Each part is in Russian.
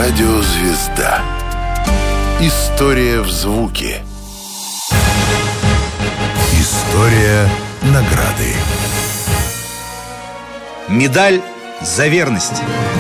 Радиозвезда. История в звуке. История награды. Медаль за верность.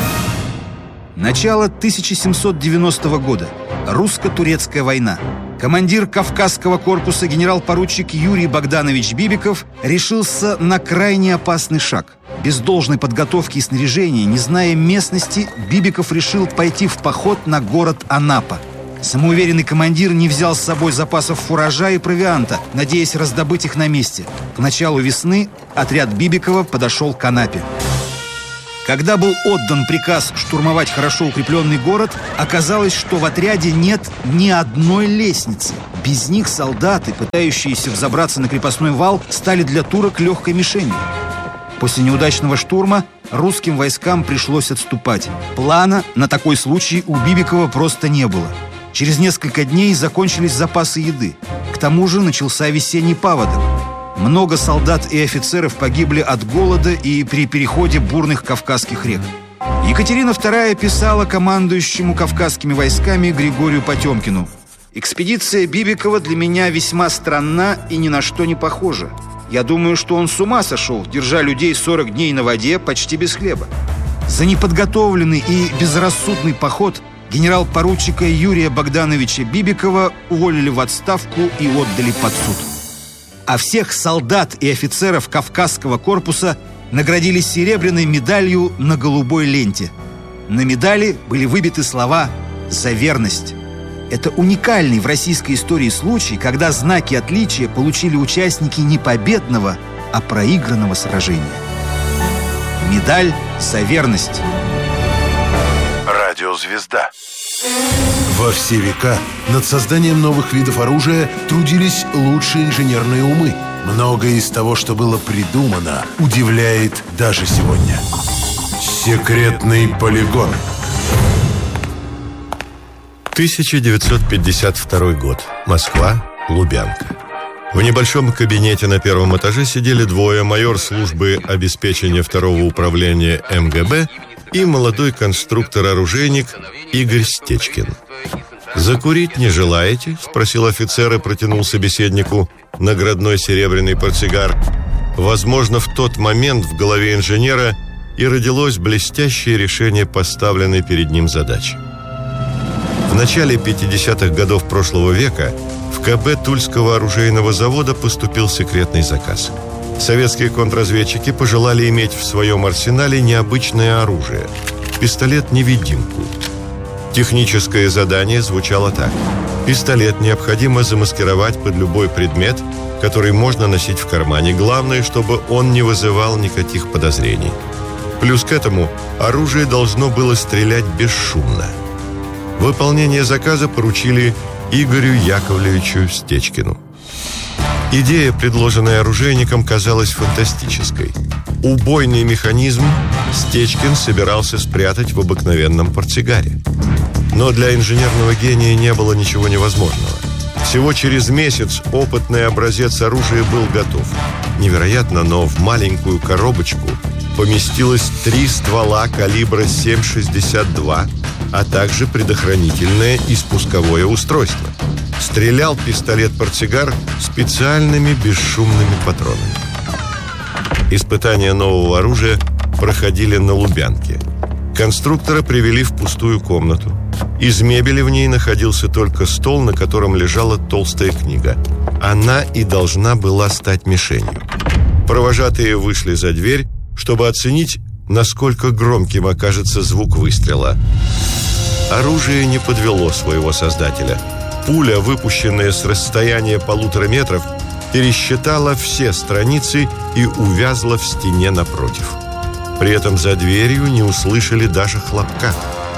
Начало 1790 года. Русско-турецкая война. Командир Кавказского корпуса генерал-поручик Юрий Богданович Бибиков решился на крайне опасный шаг. Без должной подготовки и снаряжения, не зная местности, Бибиков решил пойти в поход на город Анапа. Самоуверенный командир не взял с собой запасов фуража и провианта, надеясь раздобыть их на месте. К началу весны отряд Бибикова подошел к Анапе. Когда был отдан приказ штурмовать хорошо укрепленный город, оказалось, что в отряде нет ни одной лестницы. Без них солдаты, пытающиеся взобраться на крепостной вал, стали для турок легкой мишенью. После неудачного штурма русским войскам пришлось отступать. Плана на такой случай у Бибикова просто не было. Через несколько дней закончились запасы еды. К тому же начался весенний паводок. Много солдат и офицеров погибли от голода и при переходе бурных кавказских рек. Екатерина II писала командующему кавказскими войсками Григорию Потемкину: «Экспедиция Бибикова для меня весьма странна и ни на что не похожа. Я думаю, что он с ума сошел, держа людей 40 дней на воде почти без хлеба». За неподготовленный и безрассудный поход генерал-поручика Юрия Богдановича Бибикова уволили в отставку и отдали под суд. А всех солдат и офицеров Кавказского корпуса наградили серебряной медалью на голубой ленте. На медали были выбиты слова «За верность». Это уникальный в российской истории случай, когда знаки отличия получили участники не победного, а проигранного сражения. Медаль за верность. Радиозвезда. Во все века над созданием новых видов оружия трудились лучшие инженерные умы. Многое из того, что было придумано, удивляет даже сегодня. Секретный полигон. 1952 год. Москва, Лубянка. В небольшом кабинете на первом этаже сидели двое: майор службы обеспечения второго управления МГБ и молодой конструктор-оружейник Игорь Стечкин. «Закурить не желаете?» – спросил офицер и протянул собеседнику наградной серебряный портсигар. Возможно, в тот момент в голове инженера и родилось блестящее решение поставленной перед ним задачи. В начале 50-х годов прошлого века в КБ Тульского оружейного завода поступил секретный заказ. Советские контрразведчики пожелали иметь в своем арсенале необычное оружие – пистолет-невидимку. Техническое задание звучало так: пистолет необходимо замаскировать под любой предмет, который можно носить в кармане. Главное, чтобы он не вызывал никаких подозрений. Плюс к этому оружие должно было стрелять бесшумно. Выполнение заказа поручили Игорю Яковлевичу Стечкину. Идея, предложенная оружейником, казалась фантастической. Убойный механизм Стечкин собирался спрятать в обыкновенном портсигаре. Но для инженерного гения не было ничего невозможного. Всего через месяц опытный образец оружия был готов. Невероятно, но в маленькую коробочку поместилось 3 ствола калибра 7,62, а также предохранительное и спусковое устройство. Стрелял пистолет-портсигар специальными бесшумными патронами. Испытания нового оружия проходили на Лубянке. Конструктора привели в пустую комнату. Из мебели в ней находился только стол, на котором лежала толстая книга. Она и должна была стать мишенью. Провожатые вышли за дверь, чтобы оценить, насколько громким окажется звук выстрела. Оружие не подвело своего создателя. Пуля, выпущенная с расстояния 1,5 метра, пересчитала все страницы и увязла в стене напротив. При этом за дверью не услышали даже хлопка.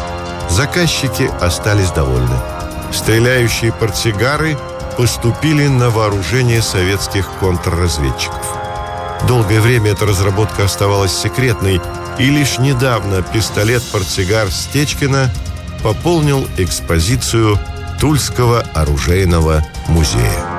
Заказчики остались довольны. Стреляющие портсигары поступили на вооружение советских контрразведчиков. Долгое время эта разработка оставалась секретной, и лишь недавно пистолет-портсигар Стечкина пополнил экспозицию Тульского оружейного музея.